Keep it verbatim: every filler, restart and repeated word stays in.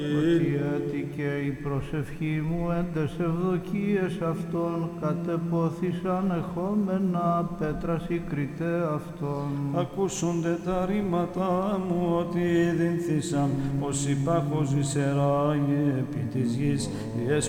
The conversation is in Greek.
Ότι έτυχε η προσευχή μου εν τες ευδοκίες αυτών, κατεπόθησαν εχόμενα πέτρας η κριτέ αυτών. Ακούσονται τα ρήματα μου ότι δίνθησαν, ως υπάρχος εις εράγε επί της γης, διες